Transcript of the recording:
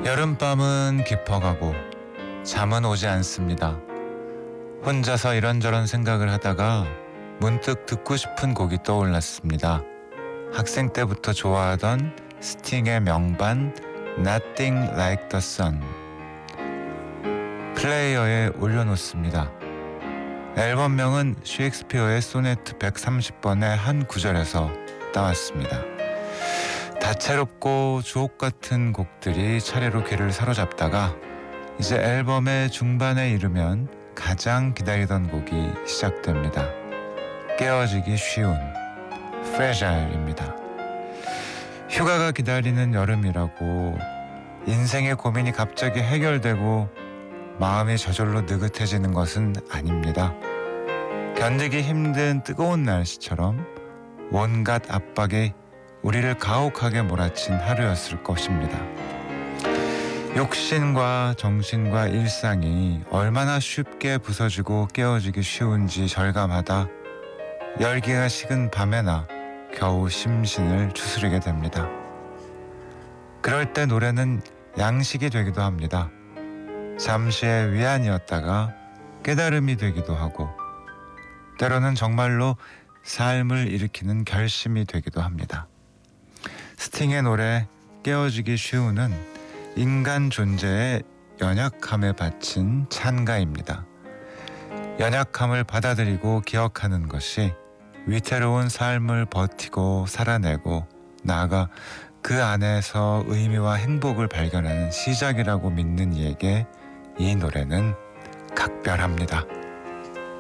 여름밤은 깊어가고 잠은 오지 않습니다. 혼자서 이런저런 생각을 하다가 문득 듣고 싶은 곡이 떠올랐습니다. 학생 때부터 좋아하던 스팅의 명반 Nothing Like the Sun 플레이어에 올려놓습니다. 앨범명은 셰익스피어의 소네트 130번의 한 구절에서 따왔습니다. 다채롭고 주옥같은 곡들이 차례로 귀를 사로잡다가 이제 앨범의 중반에 이르면 가장 기다리던 곡이 시작됩니다. 깨어지기 쉬운 Fragile입니다. 휴가가 기다리는 여름이라고 인생의 고민이 갑자기 해결되고 마음이 저절로 느긋해지는 것은 아닙니다. 견디기 힘든 뜨거운 날씨처럼 온갖 압박이 우리를 가혹하게 몰아친 하루였을 것입니다. 욕심과 정신과 일상이 얼마나 쉽게 부서지고 깨어지기 쉬운지 절감하다 열기가 식은 밤에나 겨우 심신을 추스르게 됩니다. 그럴 때 노래는 양식이 되기도 합니다. 잠시의 위안이었다가 깨달음이 되기도 하고 때로는 정말로 삶을 일으키는 결심이 되기도 합니다. 스팅의 노래 깨어지기 쉬운은 인간 존재의 연약함에 바친 찬가입니다. 연약함을 받아들이고 기억하는 것이 위태로운 삶을 버티고 살아내고 나아가 그 안에서 의미와 행복을 발견하는 시작이라고 믿는 이에게 이 노래는 각별합니다.